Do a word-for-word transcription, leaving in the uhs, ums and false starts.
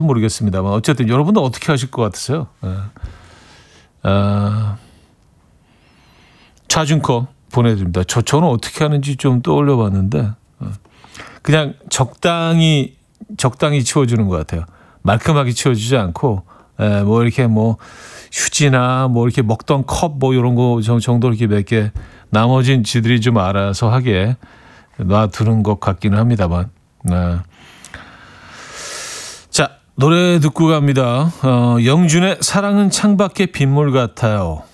모르겠습니다만 어쨌든 여러분도 어떻게 하실 것 같으세요? 네. 아, 차준커 보내드립니다. 저 저는 어떻게 하는지 좀 떠올려봤는데 그냥 적당히 적당히 치워주는 것 같아요. 말끔하게 치워주지 않고 에, 뭐 이렇게 뭐 휴지나 뭐 이렇게 먹던 컵 뭐 이런 거 정도 이렇게 몇 개 나머진 지들이 좀 알아서 하게 놔두는 것 같기는 합니다만. 네. 자 노래 듣고 갑니다. 어, 영준의 사랑은 창밖의 빗물 같아요.